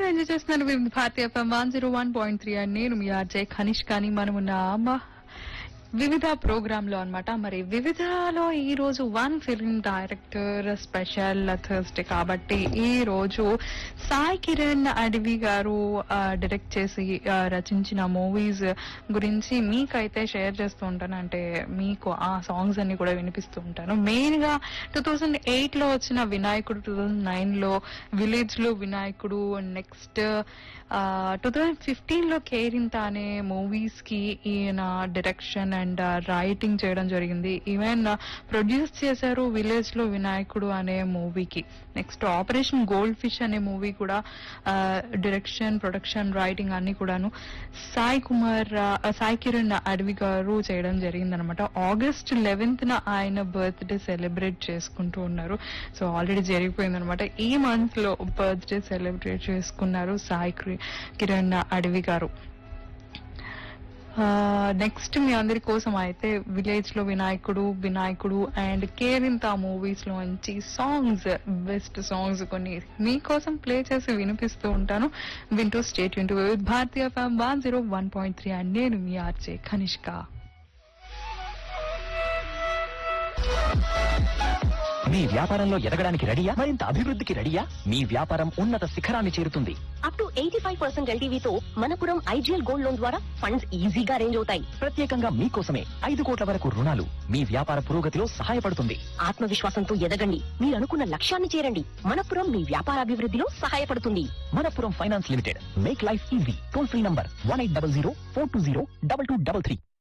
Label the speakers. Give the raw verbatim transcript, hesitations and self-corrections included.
Speaker 1: వింటూ ఎంజాయ్ చేస్తున్నారు వివిధ భారతీయ FM one zero one point three and నేను మీ ఆర్జే ఖనిష్ కానీ మనమున్న వివిధ ప్రోగ్రామ్ లో అనమాట. మరి వివిధలో ఈ రోజు one film director special Thursday కాబట్టి ఈ రోజు సాయి కిరణ్ అడవి గారు డైరెక్ట్ చేసి ఆ, రచించిన మూవీస్ గురించి మీకైతే షేర్ చేస్తూ ఉంటాను. అంటే మీకు ఆ సాంగ్స్ అన్ని కూడా వినిపిస్తూ ఉంటాను. మెయిన్ గా టూ థౌజండ్ ఎయిట్ లో వచ్చిన వినాయకుడు, టూ థౌజండ్ నైన్ లో విలేజ్ లో వినాయకుడు, నెక్స్ట్ టూ థౌజండ్ ఫిఫ్టీన్ లో కేరింత అనే మూవీస్ కి ఈయన డైరెక్షన్ అండ్ రైటింగ్ చేయడం జరిగింది. ఈవెన్ ప్రొడ్యూస్ చేశారు విలేజ్ లో వినాయకుడు అనే మూవీకి. నెక్స్ట్ ఆపరేషన్ గోల్డ్ ఫిష్ అనే మూవీ కూడా డైరెక్షన్, ప్రొడక్షన్, రైటింగ్ అన్ని కూడాను సాయి కుమార్ ఆ, సాయి కిరణ్ అడవి గారు చేయడం జరిగింది అనమాట. ఆగస్ట్ లెవెన్త్ న ఆయన బర్త్డే సెలబ్రేట్ చేసుకుంటూ ఉన్నారు. సో ఆల్రెడీ జరిగిపోయింది అనమాట. ఈ మంత్ లో బర్త్డే సెలబ్రేట్ చేసుకున్నారు సాయి కి- కిరణ్ అడవి గారు. నెక్స్ట్ మీ అందరి కోసం అయితే విలేజ్ లో వినాయకుడు, వినాయకుడు అండ్ కేరింత మూవీస్ లో మంచి సాంగ్స్, బెస్ట్ సాంగ్స్ కొన్ని మీకోసం ప్లే చేసి వినిపిస్తూ ఉంటాను. వింటూ స్టేట్ వింటూ భారతీయ FM one zero one point three and నేను మీ ఆర్జే కనిష్క.
Speaker 2: మీ వ్యాపారంలో ఎదగడానికి రెడీయా? మరింత అభివృద్ధికి రెడీయా? మీ వ్యాపారం ఉన్నత శిఖరాన్ని చేరుతుంది.
Speaker 3: Up to eighty five percent ఎల్టీవీతో Manappuram IGL gold loan ద్వారా ఫండ్స్ ఈజీగా అరేంజ్ అవుతాయి.
Speaker 2: ప్రత్యేకంగా మీకోసమే ఐదు కోట్ల వరకు రుణాలు మీ వ్యాపార పురోగతిలో సహాయపడుతుంది.
Speaker 3: ఆత్మవిశ్వాసంతో ఎదగండి, మీరు అనుకున్న లక్ష్యాన్ని చేరండి. మనపురం మీ వ్యాపార అభివృద్ధిలో సహాయపడుతుంది.
Speaker 2: Manappuram finance limited, make life easy. Toll free number one eight double zero four two zero double two double three.